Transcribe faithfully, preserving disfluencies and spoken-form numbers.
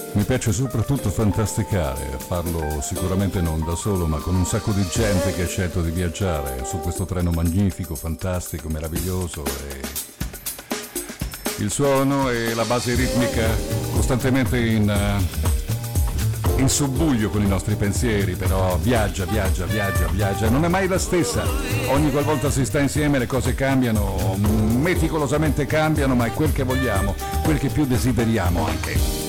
Mi piace soprattutto fantasticare, farlo sicuramente non da solo, ma con un sacco di gente che ha scelto di viaggiare su questo treno magnifico, fantastico, meraviglioso, e il suono e la base ritmica costantemente in, uh, in subbuglio con i nostri pensieri, però viaggia, viaggia, viaggia, viaggia, non è mai la stessa. Ogni qualvolta si sta insieme le cose cambiano, meticolosamente cambiano, ma è quel che vogliamo, quel che più desideriamo anche.